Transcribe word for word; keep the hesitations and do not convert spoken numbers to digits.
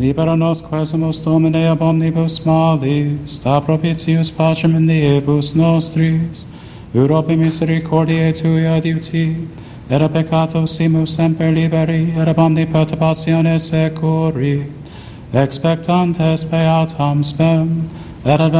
Libera nos quesumus Domine ab omnibus malis, sta propitius pacem in diebus nostris, Europe misericordiae tui adiuti, et a peccato simus semper liberi, et ab omni perturbatione securi, expectantes beatam spem, et ad